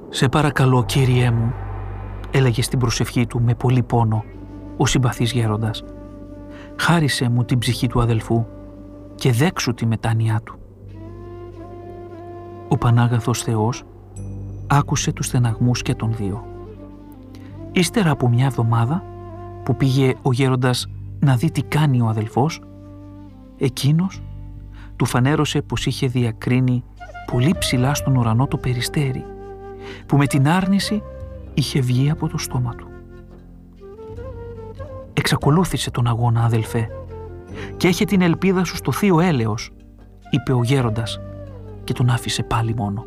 «Σε παρακαλώ, Κύριέ μου», έλεγε στην προσευχή του με πολύ πόνο ο συμπαθής γέροντας, «χάρισε μου την ψυχή του αδελφού και δέξου τη μετάνοιά του». Ο Πανάγαθος Θεός άκουσε τους στεναγμούς και των δύο. Ύστερα από μια εβδομάδα που πήγε ο γέροντας να δει τι κάνει ο αδελφός, εκείνος του φανέρωσε πως είχε διακρίνει πολύ ψηλά στον ουρανό το περιστέρι που με την άρνηση είχε βγει από το στόμα του. «Εξακολούθησε τον αγώνα, αδελφέ, και έχει την ελπίδα σου στο θείο έλεος», είπε ο γέροντας και τον άφησε πάλι μόνο.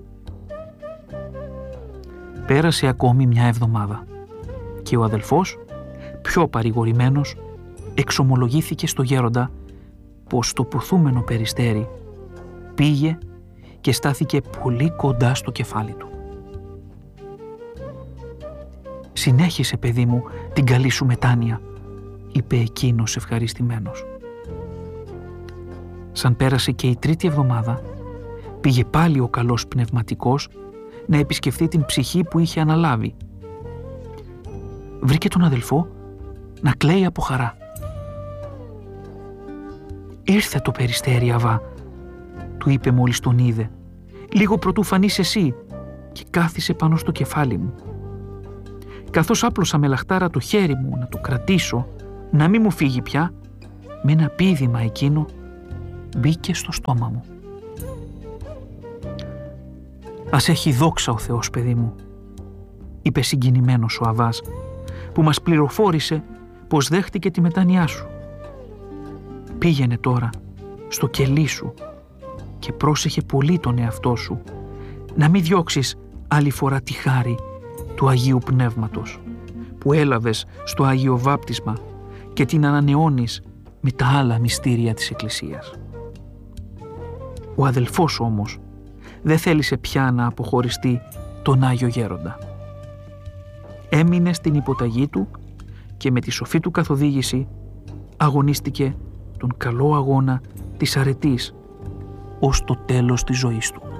Πέρασε ακόμη μια εβδομάδα και ο αδελφός, πιο παρηγορημένος, εξομολογήθηκε στο γέροντα πως το ποθούμενο περιστέρι πήγε και στάθηκε πολύ κοντά στο κεφάλι του. «Συνέχισε, παιδί μου, την καλή σου μετάνοια», είπε εκείνος ευχαριστημένος. Σαν πέρασε και η τρίτη εβδομάδα, πήγε πάλι ο καλός πνευματικός να επισκεφθεί την ψυχή που είχε αναλάβει. Βρήκε τον αδελφό να κλαίει από χαρά. «Ήρθε το περιστέρι, Αβά», του είπε μόλις τον είδε, «λίγο προτού φανείς εσύ», και κάθισε πάνω στο κεφάλι μου. Καθώς άπλωσα με λαχτάρα το χέρι μου να το κρατήσω, να μην μου φύγει πια, με ένα πήδημα εκείνο μπήκε στο στόμα μου. «Ας έχει δόξα ο Θεός, παιδί μου», είπε συγκινημένος ο Αβάς, που μας πληροφόρησε πως δέχτηκε τη μετάνοιά σου. «Πήγαινε τώρα στο κελί σου και πρόσεχε πολύ τον εαυτό σου, να μην διώξεις άλλη φορά τη χάρη του Αγίου Πνεύματος που έλαβες στο Άγιο Βάπτισμα και την ανανεώνεις με τα άλλα μυστήρια της Εκκλησίας». Ο αδελφός όμως δεν θέλησε πια να αποχωριστεί τον Άγιο Γέροντα. Έμεινε στην υποταγή του και με τη σοφή του καθοδήγηση αγωνίστηκε τον καλό αγώνα της αρετής ως το τέλος της ζωής του.